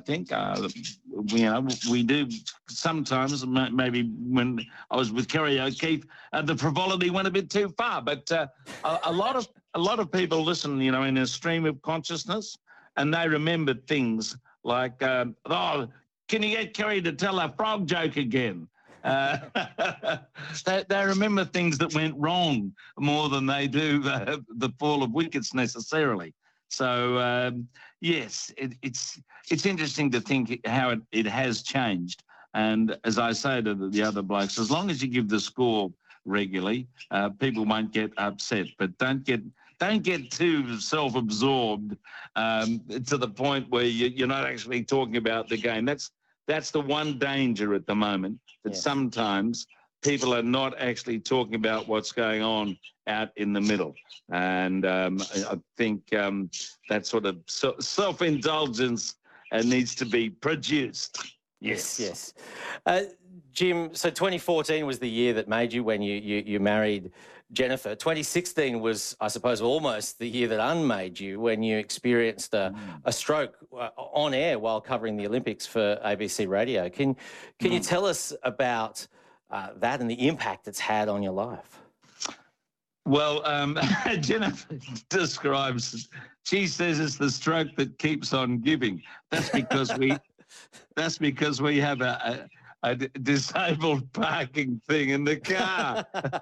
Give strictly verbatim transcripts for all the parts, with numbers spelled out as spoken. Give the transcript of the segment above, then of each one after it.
think. Uh, we, you know, we do sometimes, maybe when I was with Kerry O'Keefe, uh, the frivolity went a bit too far. But uh, a, a lot of a lot of people listen, you know, in a stream of consciousness, and they remember things like, uh, oh, can you get Kerry to tell a frog joke again? Uh, they, they remember things that went wrong more than they do the, the fall of wickets necessarily. So, um, yes, it, it's it's interesting to think how it, it has changed. And as I say to the, the other blokes, as long as you give the score regularly, uh, people won't get upset. But don't get don't get too self-absorbed um, to the point where you, you're not actually talking about the game. That's that's the one danger at the moment, that yes. sometimes people are not actually talking about what's going on out in the middle. And um, I think um, that sort of self-indulgence uh, needs to be produced. Yes, yes. Uh, Jim, so twenty fourteen was the year that made you when you, you, you married Jennifer. twenty sixteen was, I suppose, almost the year that unmade you when you experienced a, mm. a stroke uh, on air while covering the Olympics for A B C Radio. Can, can mm. you tell us about uh, that and the impact it's had on your life? Well, um, Jennifer describes, she says it's the stroke that keeps on giving. That's because we, that's because we have a, a, a disabled parking thing in the car.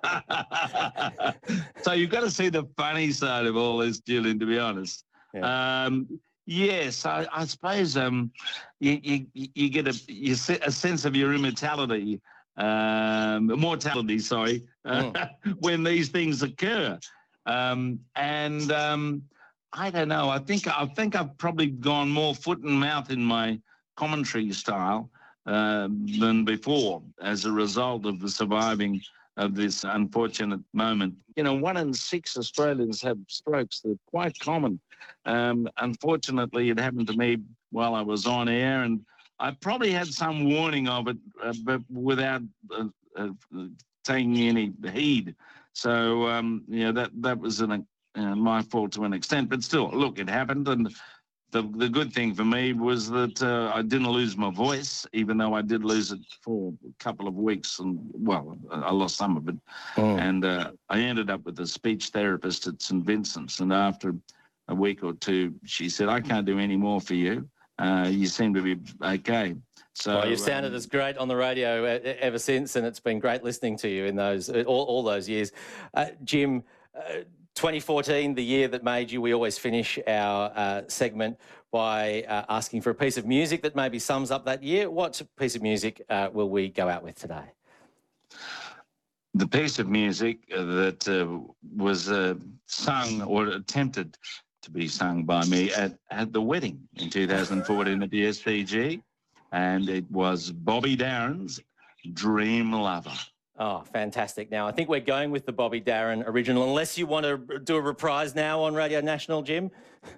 So you've got to see the funny side of all this, Julian, to be honest. Yeah. Um, yes, I, I suppose um, you, you, you get a, you a sense of your immortality, um, mortality, sorry, mm. uh, when these things occur. Um, and um, I don't know, I think, I think I've probably gone more foot and mouth in my commentary style uh, than before as a result of the surviving of this unfortunate moment. You know, one in six Australians have strokes. They're quite common. Um, unfortunately, it happened to me while I was on air, and I probably had some warning of it, uh, but without uh, uh, taking any heed. So, um, you know, that, that was an, uh, my fault to an extent. But still, look, it happened, and The, the good thing for me was that uh, I didn't lose my voice, even though I did lose it for a couple of weeks. And, well, I lost some of it. Mm. And uh, I ended up with a speech therapist at St Vincent's. And after a week or two, she said, I can't do any more for you. Uh, you seem to be okay. So, well, you've sounded um, as great on the radio ever since, and it's been great listening to you in those all, all those years. Uh, Jim, uh, twenty fourteen, the year that made you, we always finish our uh, segment by uh, asking for a piece of music that maybe sums up that year. What piece of music uh, will we go out with today? The piece of music that uh, was uh, sung or attempted to be sung by me at, at the wedding in two thousand fourteen at the S P G, and it was Bobby Darin's Dream Lover. Oh, fantastic. Now, I think we're going with the Bobby Darin original, unless you want to do a reprise now on Radio National, Jim.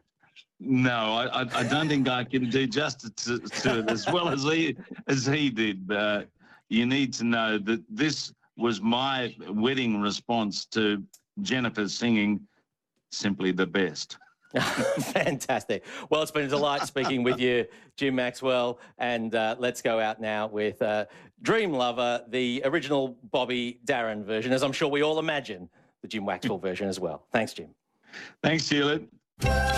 No, I, I don't think I can do justice to, to it as well as he, as he did. Uh, you need to know that this was my wedding response to Jennifer singing Simply the Best. Fantastic. Well, it's been a delight speaking with you, Jim Maxwell, and uh, let's go out now with uh, Dream Lover, the original Bobby Darin version, as I'm sure we all imagine the Jim Maxwell version as well. Thanks, Jim. Thanks, Julian.